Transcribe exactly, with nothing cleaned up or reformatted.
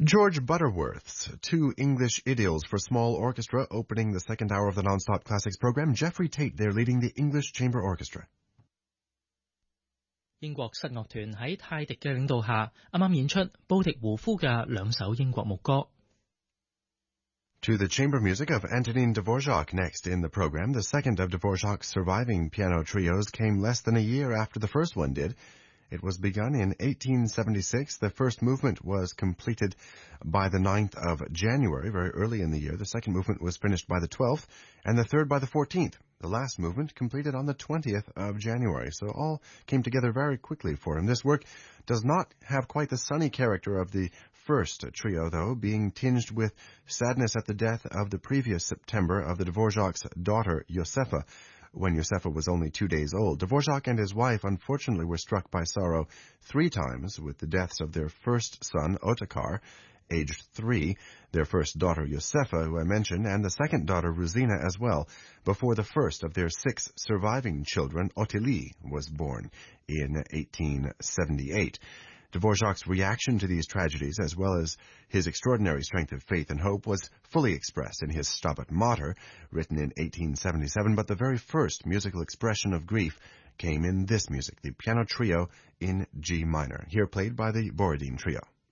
George Butterworth's Two English Idylls for Small Orchestra opening the second hour of the Non-Stop Classics program. Jeffrey Tate there leading the English Chamber Orchestra. 英國室樂團喺泰迪嘅領導下，啱啱演出布迪胡夫嘅兩首英國牧歌。 To the chamber music of Antonin Dvorak next in the program. The second of Dvorak's surviving piano trios came less than a year after the first one did. It was begun in eighteen seventy-six. The first movement was completed by the ninth of January, very early in the year. The second movement was finished by the twelfth, and the third by the fourteenth. The last movement completed on the twentieth of January. So all came together very quickly for him. This work does not have quite the sunny character of the first trio, though, being tinged with sadness at the death of the previous September of the Dvorak's daughter, Josefa, when Josefa was only two days old. Dvorak and his wife, unfortunately, were struck by sorrow three times with the deaths of their first son, Otakar, aged three, their first daughter, Josefa, who I mentioned, and the second daughter, Ruzina, as well, before the first of their six surviving children, Ottilie, was born in eighteen seventy-eight. Dvorak's reaction to these tragedies, as well as his extraordinary strength of faith and hope, was fully expressed in his Stabat Mater, written in eighteen seventy-seven, but the very first musical expression of grief came in this music, the piano trio in G minor, here played by the Borodin Trio.